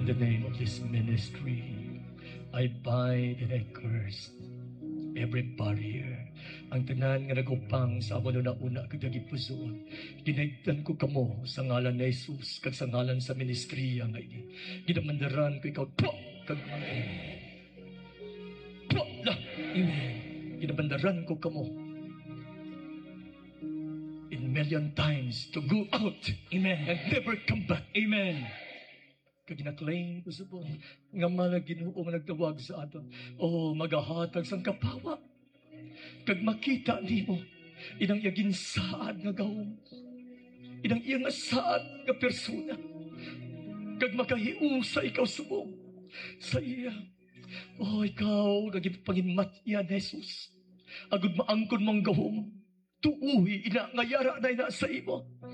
In the name of this ministry, I bind and I curse every barrier. Ang tanan nga nagupang sa amo na una kag nagipuson. Ginaigdan ko kamo sa ngalan ni Jesus kag sa ngalan sa ministriya nga ini. Ginamandaran ko ikaw po kag po na. Amen. Ginamandaran ko kamo in million times to go out. Amen. And never come back. Amen. Kag ginaklaim ko sa buong nga mga Ginoo nga nagtawag sa aton. Oh, magahatag sang kapawa. Kag makita nimo inang yagin saad nga gawom. Inang iyang saad nga persona. Kag makahiusa ikaw subong sa iya. Oh, ikaw nagipaginmat iya ni Jesus. Agud maangkon mong gawom. Tuuhi ina nga yara na ina sa imo.